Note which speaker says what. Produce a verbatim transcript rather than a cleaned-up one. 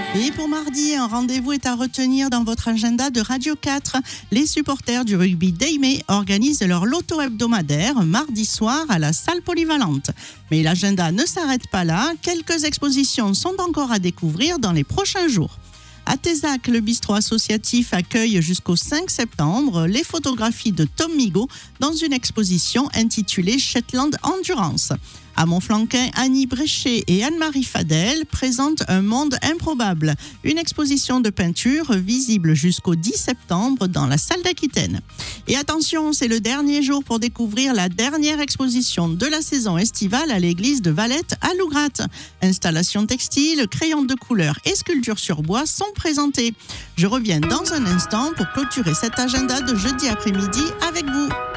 Speaker 1: Et pour mardi, un rendez-vous est à retenir dans votre agenda de Radio quatre. Les supporters du rugby d'Aimé organisent leur loto hebdomadaire mardi soir à la salle polyvalente. Mais l'agenda ne s'arrête pas là. Quelques expositions sont encore à découvrir dans les prochains jours. À Tézac, le bistrot associatif accueille jusqu'au cinq septembre les photographies de Tom Migaud dans une exposition intitulée Shetland Endurance. À Montflanquin, Annie Bréchet et Anne-Marie Fadel présentent Un monde improbable, une exposition de peinture visible jusqu'au dix septembre dans la salle d'Aquitaine. Et attention, c'est le dernier jour pour découvrir la dernière exposition de la saison estivale à l'église de Valette à Lougratte. Installations textiles, crayons de couleur et sculptures sur bois sont présentés. Je reviens dans un instant pour clôturer cet agenda de jeudi après-midi avec vous.